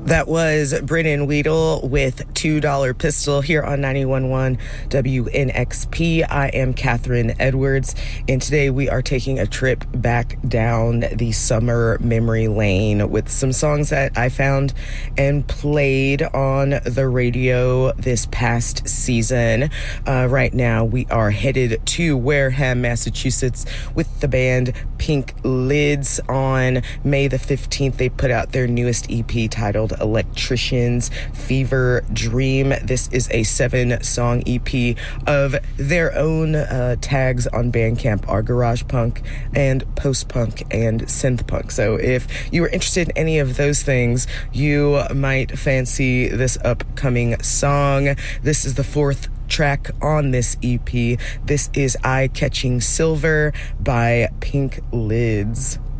That was Brennan Weedle with $2 Pistol here on 91.1 WNXP. I am Catherine Edwards, and today we are taking a trip back down the summer memory lane with some songs that I found and played on the radio this past season. Right now, we are headed to Wareham, Massachusetts with the band Pink Lids. On May the 15th, they put out their newest EP titled Electrician's Fever Dream. This is a 7-song EP of their own. Tags on Bandcamp are garage punk and post-punk and synth punk. So if you are interested in any of those things, you might fancy this upcoming song. This is the 4th track on this EP. This is Eye Catching Silver by Pink Lids.